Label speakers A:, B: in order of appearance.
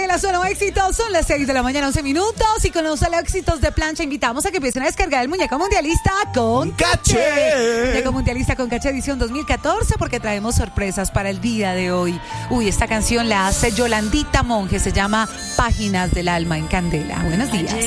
A: la zona éxitos, son las 6 de la mañana, 11 minutos. Y con los éxitos de plancha invitamos a que empiecen a descargar el Muñeco Mundialista con Caché. Muñeco Mundialista con Caché edición 2014, porque traemos sorpresas para el día de hoy. Uy, esta canción la hace Yolandita Monge, se llama Páginas del Alma en Candela. Buenos días.